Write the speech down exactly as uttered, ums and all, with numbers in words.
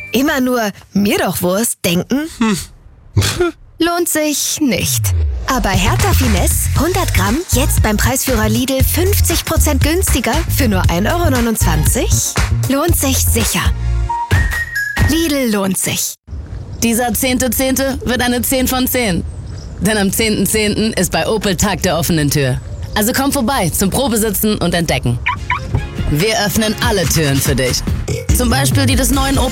Immer nur mir doch Wurst denken? Hm. Lohnt sich nicht. Aber Hertha Finesse hundert Gramm jetzt beim Preisführer Lidl fünfzig Prozent günstiger für nur ein Euro neunundzwanzig? Lohnt sich sicher. Lidl lohnt sich. Dieser zehnte Zehnte wird eine zehn von zehn. Denn am zehnten Zehnten ist bei Opel Tag der offenen Tür. Also komm vorbei zum Probesitzen und Entdecken. Wir öffnen alle Türen für dich. Zum Beispiel die des neuen Opel